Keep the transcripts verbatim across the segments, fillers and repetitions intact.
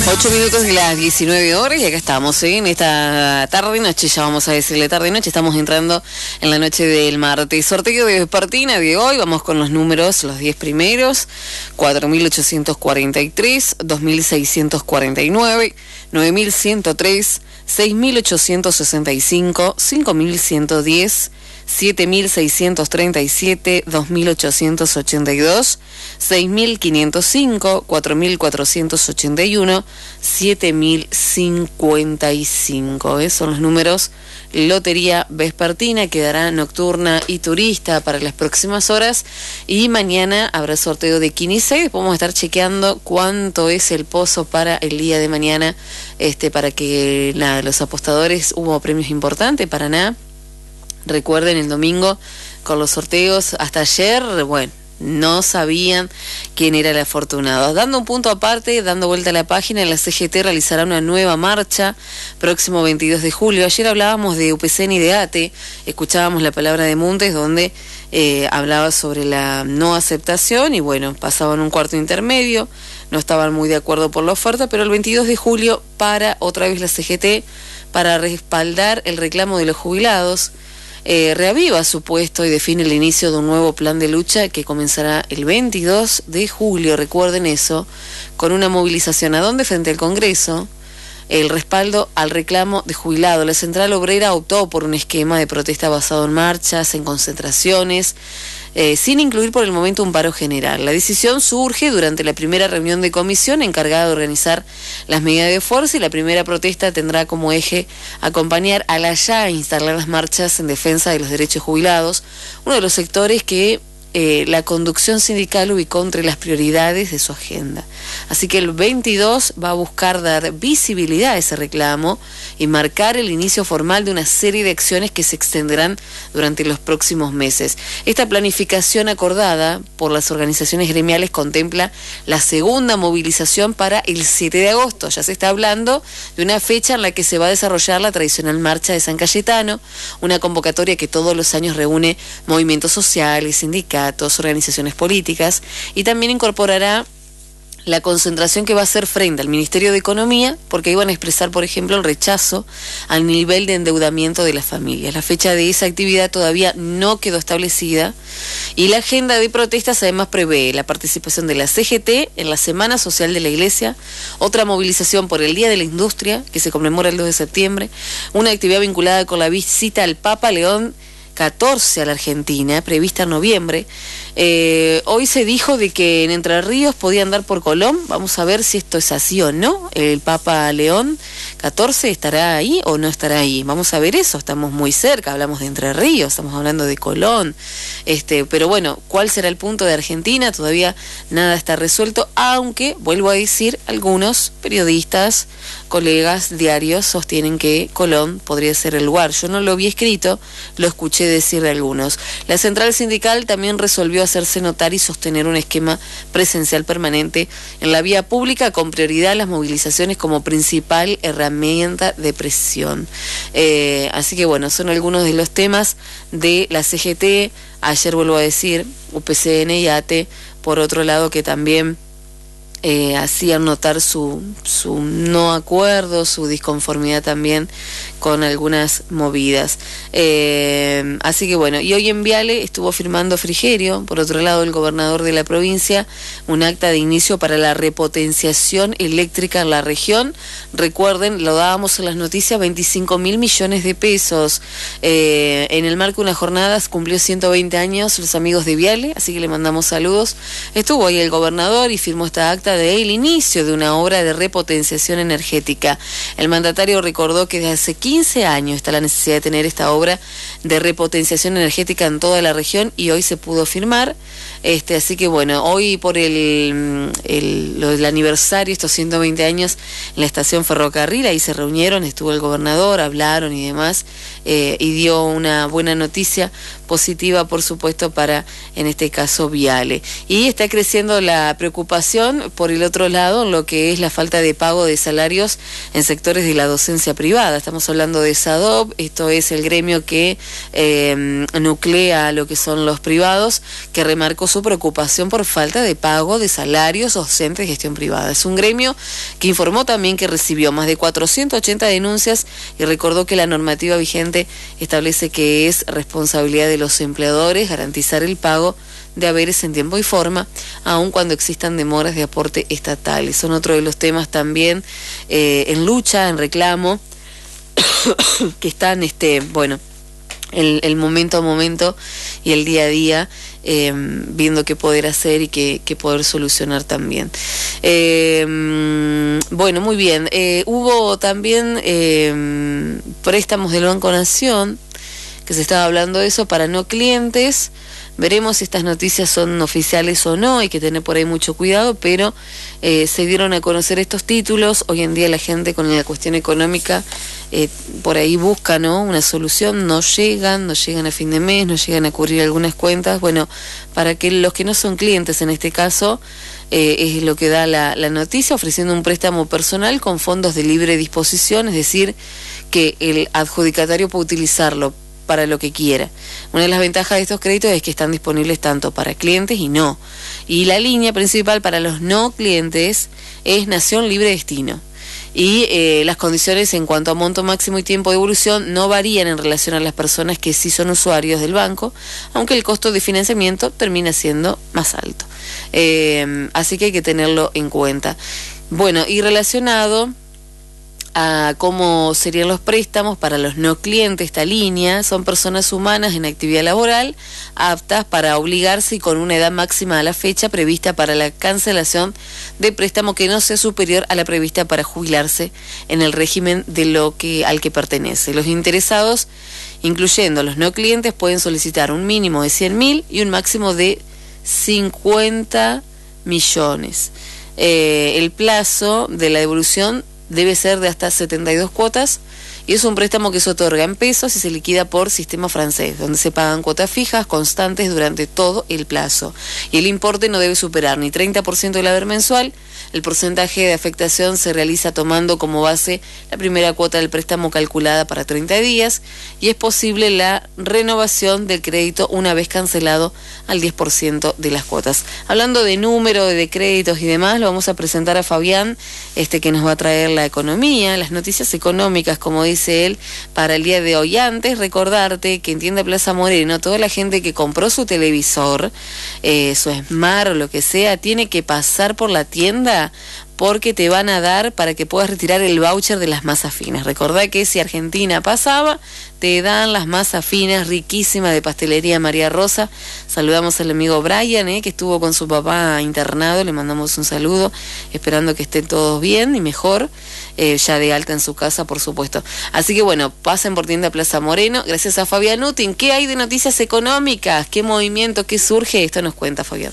Ocho minutos de las diecinueve horas y acá estamos, ¿eh? En esta tarde noche, ya vamos a decirle tarde noche, estamos entrando en la noche del martes. Sorteo de Vespertina de hoy, vamos con los números, los diez primeros: cuatro mil ochocientos cuarenta y tres, dos mil seiscientos cuarenta y nueve, nueve mil ciento tres, seis mil ochocientos sesenta y cinco, cinco mil ciento diez, siete mil seiscientos treinta y siete, dos mil ochocientos ochenta y dos, seis mil quinientos cinco, cuatro mil cuatrocientos ochenta y uno, siete mil cincuenta y cinco. ¿eh? Son los números Lotería Vespertina, quedará nocturna y turista para las próximas horas. Y mañana habrá sorteo de quince y seis. Después vamos a estar chequeando cuánto es el pozo para el día de mañana, este, para que nada, los apostadores, hubo premios importantes para nada. Recuerden el domingo con los sorteos, hasta ayer, bueno, no sabían quién era el afortunado. Dando un punto aparte, dando vuelta a la página, la C G T realizará una nueva marcha próximo veintidós de julio. Ayer hablábamos de U P C N y de A T E, escuchábamos la palabra de Montes, donde eh, hablaba sobre la no aceptación y bueno, pasaban un cuarto intermedio, no estaban muy de acuerdo por la oferta, pero el veintidós de julio para otra vez la C G T para respaldar el reclamo de los jubilados. Eh, reaviva su puesto y define el inicio de un nuevo plan de lucha que comenzará el veintidós de julio, recuerden eso, con una movilización a donde frente al Congreso, el respaldo al reclamo de jubilado. La Central Obrera optó por un esquema de protesta basado en marchas, en concentraciones, eh, sin incluir por el momento un paro general. La decisión surge durante la primera reunión de comisión encargada de organizar las medidas de fuerza, y la primera protesta tendrá como eje acompañar a la ya instaladas marchas en defensa de los derechos jubilados, uno de los sectores que Eh, la conducción sindical ubicó entre las prioridades de su agenda. Así que el veintidós va a buscar dar visibilidad a ese reclamo y marcar el inicio formal de una serie de acciones que se extenderán durante los próximos meses. Esta planificación acordada por las organizaciones gremiales contempla la segunda movilización para el siete de agosto. Ya se está hablando de una fecha en la que se va a desarrollar la tradicional marcha de San Cayetano, una convocatoria que todos los años reúne movimientos sociales, sindicatos, organizaciones políticas, y también incorporará la concentración que va a hacer frente al Ministerio de Economía, porque iban a expresar, por ejemplo, el rechazo al nivel de endeudamiento de las familias. La fecha de esa actividad todavía no quedó establecida, y la agenda de protestas además prevé la participación de la C G T en la Semana Social de la Iglesia, otra movilización por el Día de la Industria, que se conmemora el dos de septiembre, una actividad vinculada con la visita al Papa León catorce a la Argentina, prevista en noviembre. Eh, hoy se dijo de que en Entre Ríos podía andar por Colón. Vamos a ver si esto es así o no. El Papa León catorce estará ahí o no estará ahí. Vamos a ver eso, estamos muy cerca, hablamos de Entre Ríos, estamos hablando de Colón. Este, pero bueno, ¿cuál será el punto de Argentina? Todavía nada está resuelto, aunque, vuelvo a decir, algunos periodistas, colegas, diarios sostienen que Colón podría ser el lugar. Yo no lo vi escrito, lo escuché decir de algunos. La central sindical también resolvió hacerse notar y sostener un esquema presencial permanente en la vía pública, con prioridad a las movilizaciones como principal herramienta de presión. Eh, así que bueno, son algunos de los temas de la C G T. Ayer, vuelvo a decir, U P C N y A T E, por otro lado, que también Eh, hacían notar su, su no acuerdo, su disconformidad también con algunas movidas. Eh, así que bueno, y hoy en Viale estuvo firmando Frigerio, por otro lado el gobernador de la provincia, un acta de inicio para la repotenciación eléctrica en la región. Recuerden, lo dábamos en las noticias, veinticinco mil millones de pesos. Eh, en el marco de unas jornadas cumplió ciento veinte años los amigos de Viale, así que le mandamos saludos. Estuvo ahí el gobernador y firmó esta acta de el inicio de una obra de repotenciación energética. El mandatario recordó que desde hace quince años está la necesidad de tener esta obra de repotenciación energética en toda la región, y hoy se pudo firmar. Este, así que bueno, hoy por el, el, lo del aniversario, estos ciento veinte años, en la estación ferrocarril, ahí se reunieron, estuvo el gobernador, hablaron y demás, eh, y dio una buena noticia positiva, por supuesto, para, en este caso, Viale. Y está creciendo la preocupación por por el otro lado lo que es la falta de pago de salarios en sectores de la docencia privada. Estamos hablando de SADOP, esto es el gremio que eh, nuclea lo que son los privados, que remarcó su preocupación por falta de pago de salarios docentes de gestión privada. Es un gremio que informó también que recibió más de cuatrocientas ochenta denuncias y recordó que la normativa vigente establece que es responsabilidad de los empleadores garantizar el pago de haberes en tiempo y forma, aun cuando existan demoras de aporte estatales. Son otro de los temas también eh, en lucha, en reclamo, que están, este, bueno, el, el momento a momento y el día a día, eh, viendo qué poder hacer y qué, qué poder solucionar también. Eh, bueno, muy bien. Eh, hubo también eh, préstamos del Banco Nación, que se estaba hablando de eso para no clientes. Veremos si estas noticias son oficiales o no, hay que tener por ahí mucho cuidado, pero eh, se dieron a conocer estos títulos. Hoy en día la gente con la cuestión económica eh, por ahí busca, ¿no?, una solución, no llegan, no llegan a fin de mes, no llegan a cubrir algunas cuentas. Bueno, para que los que no son clientes en este caso, eh, es lo que da la, la noticia, ofreciendo un préstamo personal con fondos de libre disposición, es decir, que el adjudicatario puede utilizarlo para lo que quiera. Una de las ventajas de estos créditos es que están disponibles tanto para clientes y no. Y la línea principal para los no clientes es Nación Libre Destino. Y eh, las condiciones en cuanto a monto máximo y tiempo de evolución no varían en relación a las personas que sí son usuarios del banco, aunque el costo de financiamiento termina siendo más alto. Eh, así que hay que tenerlo en cuenta. Bueno, y relacionado a cómo serían los préstamos para los no clientes, esta línea son personas humanas en actividad laboral aptas para obligarse y con una edad máxima a la fecha prevista para la cancelación de préstamo que no sea superior a la prevista para jubilarse en el régimen de lo que al que pertenece. Los interesados, incluyendo los no clientes, pueden solicitar un mínimo de cien mil y un máximo de cincuenta millones. Eh, el plazo de la devolución debe ser de hasta setenta y dos cuotas y es un préstamo que se otorga en pesos y se liquida por sistema francés, donde se pagan cuotas fijas constantes durante todo el plazo. Y el importe no debe superar ni treinta por ciento del haber mensual. El porcentaje de afectación se realiza tomando como base la primera cuota del préstamo calculada para treinta días y es posible la renovación del crédito una vez cancelado al diez por ciento de las cuotas. Hablando de número, de créditos y demás, lo vamos a presentar a Fabián, este que nos va a traer la economía, las noticias económicas, como dice él, para el día de hoy. Antes, recordarte que en Tienda Plaza Moreno, toda la gente que compró su televisor, eh, su Smart o lo que sea, tiene que pasar por la tienda porque te van a dar para que puedas retirar el voucher de las masas finas. Recordá que si Argentina pasaba, te dan las masas finas riquísimas de Pastelería María Rosa. Saludamos al amigo Brian, eh, que estuvo con su papá internado, le mandamos un saludo, esperando que estén todos bien y mejor, eh, ya de alta en su casa, por supuesto. Así que bueno, pasen por Tienda Plaza Moreno. Gracias a Fabián Utin. ¿Qué hay de noticias económicas? ¿Qué movimiento? ¿Qué surge? Esto nos cuenta Fabián.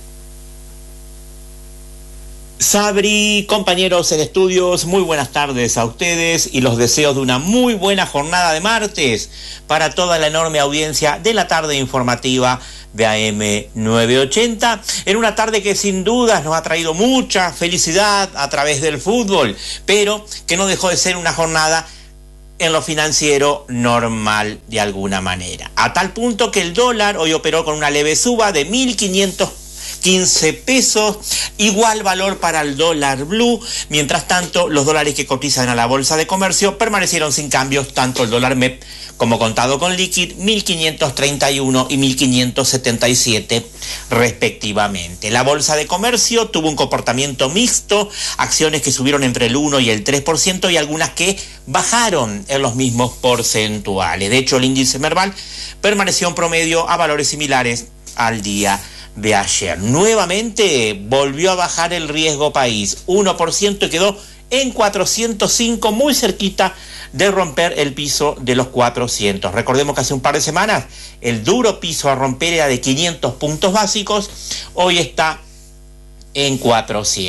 Sabri, compañeros en estudios, muy buenas tardes a ustedes y los deseos de una muy buena jornada de martes para toda la enorme audiencia de la tarde informativa de A M novecientos ochenta, en una tarde que sin dudas nos ha traído mucha felicidad a través del fútbol, pero que no dejó de ser una jornada en lo financiero normal de alguna manera, a tal punto que el dólar hoy operó con una leve suba de mil quinientos quince pesos, igual valor para el dólar blue. Mientras tanto, los dólares que cotizan a la bolsa de comercio permanecieron sin cambios, tanto el dólar M E P como contado con liquid, mil quinientos treinta y uno y mil quinientos setenta y siete respectivamente. La bolsa de comercio tuvo un comportamiento mixto, acciones que subieron entre el uno y el tres por ciento y algunas que bajaron en los mismos porcentuales. De hecho, el índice Merval permaneció en promedio a valores similares al día de ayer. Nuevamente volvió a bajar el riesgo país, uno por ciento, y quedó en cuatrocientos cinco, muy cerquita de romper el piso de los cuatrocientos. Recordemos que hace un par de semanas el duro piso a romper era de quinientos puntos básicos, hoy está en cuatrocientos.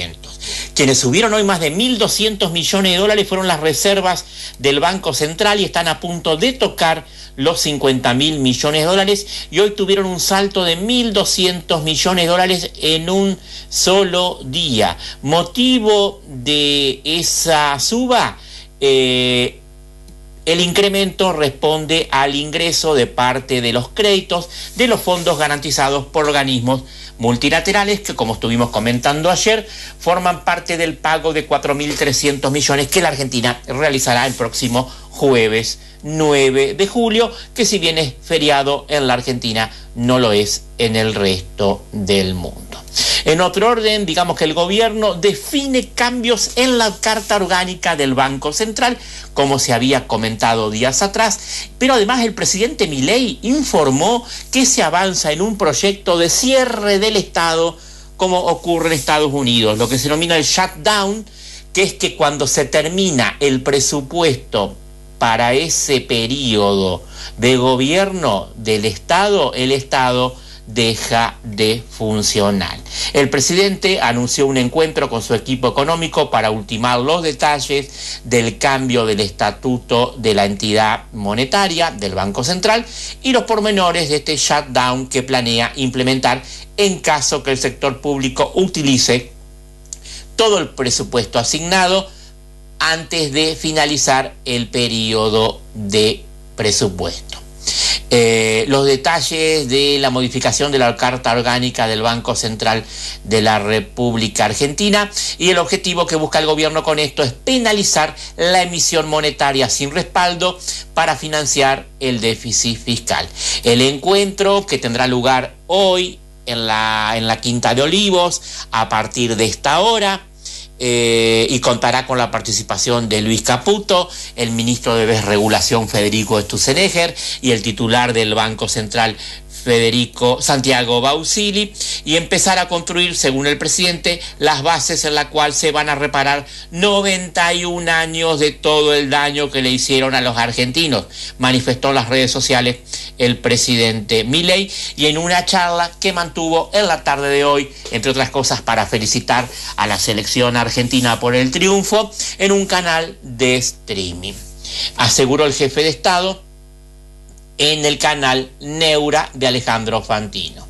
Quienes subieron hoy más de mil doscientos millones de dólares fueron las reservas del Banco Central y están a punto de tocar los cincuenta mil millones de dólares y hoy tuvieron un salto de mil doscientos millones de dólares en un solo día. Motivo de esa suba, eh, el incremento responde al ingreso de parte de los créditos de los fondos garantizados por organismos multilaterales que, como estuvimos comentando ayer, forman parte del pago de cuatro mil trescientos millones que la Argentina realizará el próximo jueves nueve de julio, que si bien es feriado en la Argentina, no lo es en el resto del mundo. En otro orden, digamos que el gobierno define cambios en la Carta Orgánica del Banco Central, como se había comentado días atrás, pero además el presidente Milei informó que se avanza en un proyecto de cierre del Estado, como ocurre en Estados Unidos, lo que se denomina el shutdown, que es que cuando se termina el presupuesto para ese periodo de gobierno del Estado, el Estado deja de funcionar. El presidente anunció un encuentro con su equipo económico para ultimar los detalles del cambio del estatuto de la entidad monetaria del Banco Central y los pormenores de este shutdown que planea implementar en caso que el sector público utilice todo el presupuesto asignado antes de finalizar el periodo de presupuesto. Eh, los detalles de la modificación de la Carta Orgánica del Banco Central de la República Argentina y el objetivo que busca el gobierno con esto es penalizar la emisión monetaria sin respaldo para financiar el déficit fiscal. El encuentro, que tendrá lugar hoy en la, en la Quinta de Olivos a partir de esta hora, Eh, y contará con la participación de Luis Caputo, el ministro de Desregulación Federico Sturzenegger y el titular del Banco Central Federico Santiago Bausili, y empezar a construir, según el presidente, las bases en las cuales se van a reparar noventa y un años de todo el daño que le hicieron a los argentinos, manifestó en las redes sociales el presidente Milei, y en una charla que mantuvo en la tarde de hoy, entre otras cosas para felicitar a la selección argentina por el triunfo, en un canal de streaming. Aseguró el jefe de Estado en el canal Neura de Alejandro Fantino.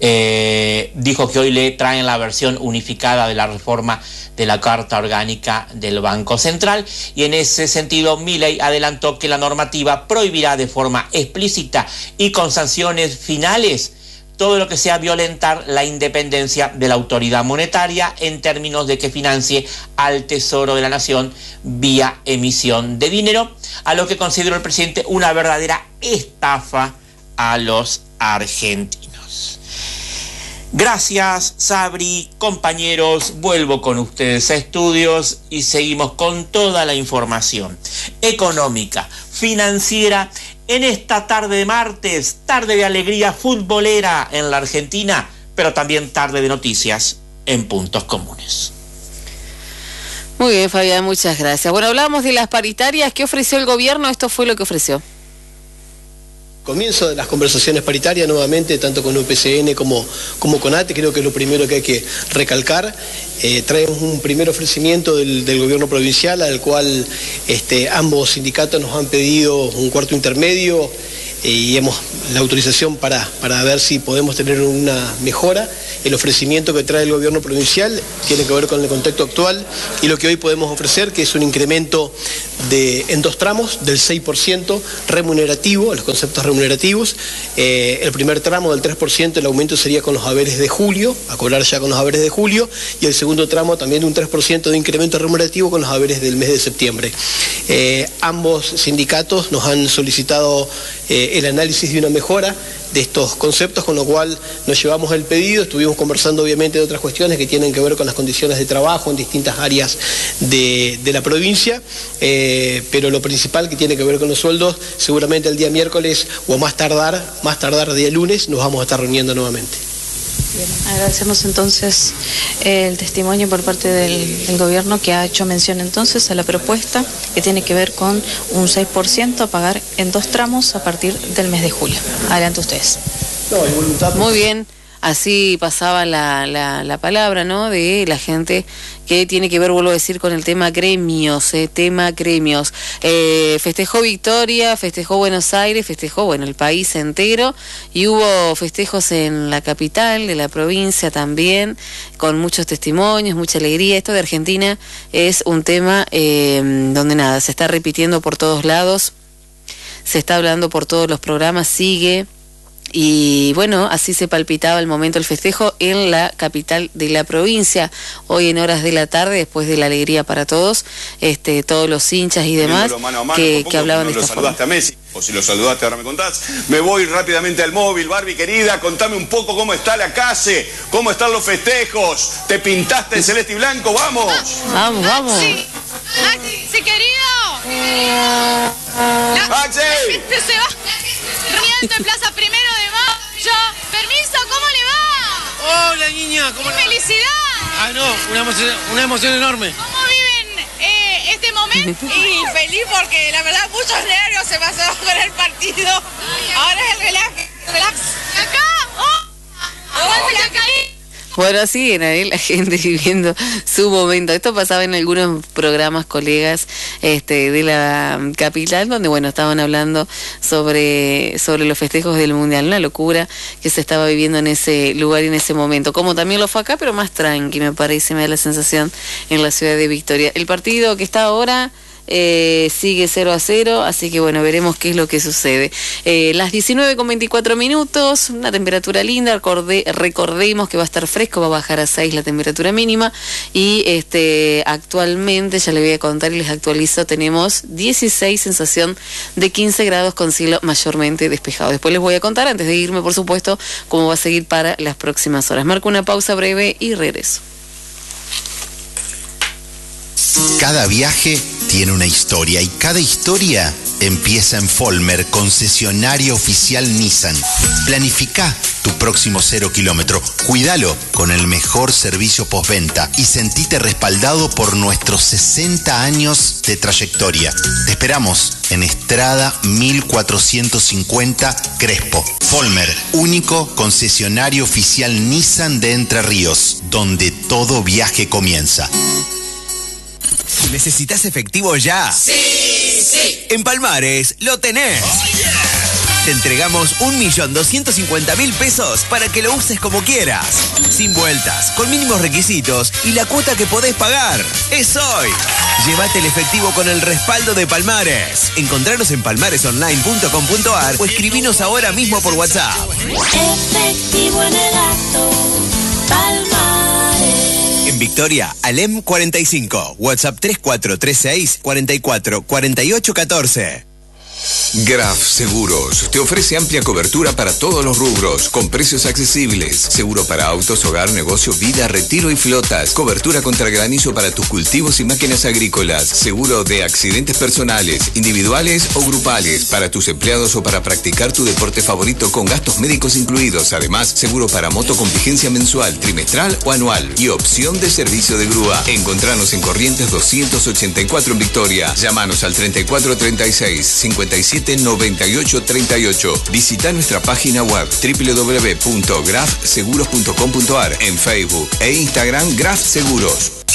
Eh, dijo que hoy le traen la versión unificada de la reforma de la Carta Orgánica del Banco Central, y en ese sentido Milei adelantó que la normativa prohibirá de forma explícita y con sanciones finales todo lo que sea violentar la independencia de la autoridad monetaria en términos de que financie al Tesoro de la Nación vía emisión de dinero, a lo que consideró el presidente una verdadera estafa a los argentinos. Gracias, Sabri. Compañeros, vuelvo con ustedes a estudios y seguimos con toda la información económica, financiera, en esta tarde de martes, tarde de alegría futbolera en la Argentina, pero también tarde de noticias en Puntos Comunes. Muy bien, Fabián, muchas gracias. Bueno, hablamos de las paritarias. ¿Qué ofreció el gobierno? Esto fue lo que ofreció. Comienzo de las conversaciones paritarias nuevamente, tanto con U P C N como, como con A T E, creo que es lo primero que hay que recalcar. Eh, traemos un primer ofrecimiento del, del gobierno provincial, al cual este, ambos sindicatos nos han pedido un cuarto intermedio eh, y hemos la autorización para, para ver si podemos tener una mejora. El ofrecimiento que trae el gobierno provincial tiene que ver con el contexto actual y lo que hoy podemos ofrecer, que es un incremento de, en dos tramos del seis por ciento remunerativo, los conceptos remunerativos. Eh, el primer tramo del tres por ciento, el aumento sería con los haberes de julio, a cobrar ya con los haberes de julio, y el segundo tramo también de un tres por ciento de incremento remunerativo con los haberes del mes de septiembre. Eh, ambos sindicatos nos han solicitado eh, el análisis de una mejora de estos conceptos, con lo cual nos llevamos el pedido. Estuvimos conversando obviamente de otras cuestiones que tienen que ver con las condiciones de trabajo en distintas áreas de, de la provincia, eh, pero lo principal que tiene que ver con los sueldos, seguramente el día miércoles o más tardar, más tardar día lunes, nos vamos a estar reuniendo nuevamente. Bien, agradecemos entonces el testimonio por parte del, del gobierno, que ha hecho mención entonces a la propuesta que tiene que ver con un seis por ciento a pagar en dos tramos a partir del mes de julio. Adelante ustedes. Muy bien. así pasaba la, la, la palabra, ¿no? De la gente que tiene que ver, vuelvo a decir, con el tema gremios, eh, tema gremios. Eh, festejó Victoria, festejó Buenos Aires, festejó, bueno, el país entero, y hubo festejos en la capital de la provincia también, con muchos testimonios, mucha alegría. Esto de Argentina es un tema eh, donde nada, se está repitiendo por todos lados, se está hablando por todos los programas, sigue. Y bueno, así se palpitaba el momento del festejo en la capital de la provincia, hoy en horas de la tarde, después de la alegría para todos, este, todos los hinchas y demás mano a mano, que, que hablaban de esta forma. Saludaste a Messi, o si lo saludaste ahora me contás. Me voy rápidamente al móvil. Barbie querida, contame un poco cómo está la calle, cómo están los festejos. ¿Te pintaste en celeste y blanco? ¡Vamos! Vamos, vamos. Sí, sí, querido. La, ¡Maxi! la gente se va riendo en Plaza Primero de Mayo. Permiso, ¿cómo le va? Hola, niña. ¿Cómo ¡Qué le va? felicidad! Ah, no, una emoción, una emoción enorme. ¿Cómo viven eh, este momento? Y feliz porque la verdad muchos nervios se pasó con el partido. Ahora es el relax. relax. ¿Y acá? ¡Oh! ¡Hola, Cari! Bueno, así era, ¿eh? La gente viviendo su momento. Esto pasaba en algunos programas, colegas este, de la capital, donde bueno, estaban hablando sobre, sobre los festejos del Mundial, una locura que se estaba viviendo en ese lugar y en ese momento, como también lo fue acá, pero más tranqui, me parece, me da la sensación, en la ciudad de Victoria. El partido que está ahora Eh, sigue cero a cero, así que bueno, veremos qué es lo que sucede. Eh, las diecinueve con veinticuatro minutos, una temperatura linda, recordé, recordemos que va a estar fresco, va a bajar a seis la temperatura mínima, y este actualmente, ya le voy a contar y les actualizo, tenemos dieciséis, sensación de quince grados con cielo mayormente despejado. Después les voy a contar, antes de irme por supuesto, cómo va a seguir para las próximas horas. Marco una pausa breve y regreso. Cada viaje tiene una historia y cada historia empieza en Folmer, concesionario oficial Nissan. Planifica tu próximo cero kilómetro, cuídalo con el mejor servicio postventa y sentite respaldado por nuestros sesenta años de trayectoria. Te esperamos en Estrada mil cuatrocientos cincuenta Crespo. Folmer, único concesionario oficial Nissan de Entre Ríos, donde todo viaje comienza. ¿Necesitas efectivo ya? Sí, sí. En Palmares lo tenés. Oh, yeah. Te entregamos un millón doscientos cincuenta mil pesos para que lo uses como quieras. Sin vueltas, con mínimos requisitos y la cuota que podés pagar. Es hoy. Llévate el efectivo con el respaldo de Palmares. Encontranos en palmares online punto com punto a r o escribinos ahora mismo por WhatsApp. Efectivo en el acto. Palmares. En Victoria, Alem cuarenta y cinco, WhatsApp tres cuatro tres seis, cuatro cuatro, cuatro ocho uno cuatro. Graf Seguros te ofrece amplia cobertura para todos los rubros, con precios accesibles. Seguro para autos, hogar, negocio, vida, retiro y flotas. Cobertura contra granizo para tus cultivos y máquinas agrícolas. Seguro de accidentes personales, individuales o grupales, para tus empleados o para practicar tu deporte favorito con gastos médicos incluidos. Además, seguro para moto con vigencia mensual, trimestral o anual. Y opción de servicio de grúa. Encontranos en Corrientes doscientos ochenta y cuatro en Victoria. Llámanos al treinta y cuatro treinta y seis, cincuenta y siete noventa y ocho treinta y ocho. Visita nuestra página web doble u doble u doble u punto graf seguros punto com punto a r, en Facebook e Instagram Graf Seguros.